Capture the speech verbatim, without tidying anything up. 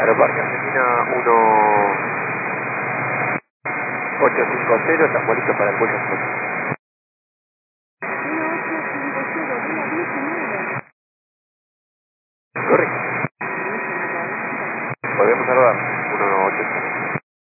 Aeroparque Argentina uno ocho cinco cero, estamos listos para el vuelo.